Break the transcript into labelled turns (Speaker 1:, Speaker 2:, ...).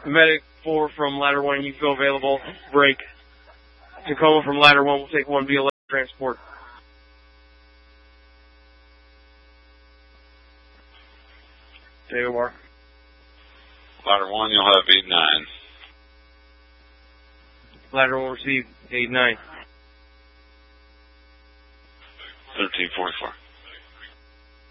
Speaker 1: Medic 4 from Ladder 1, you feel available. Break. Tacoma from Ladder 1 will take 1 via transport. JOR.
Speaker 2: Ladder 1, you'll have 8-9.
Speaker 1: Ladder 1 received 8-9.
Speaker 2: 1344.